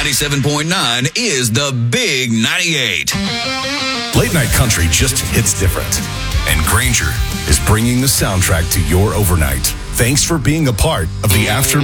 97.9 is the Big 98. Late night country just hits different. And Granger is bringing the soundtrack to your overnight. Thanks for being a part of the afternoon.